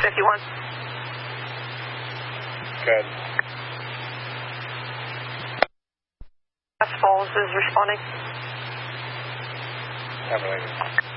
51. Good. West Falls is responding. Have a later.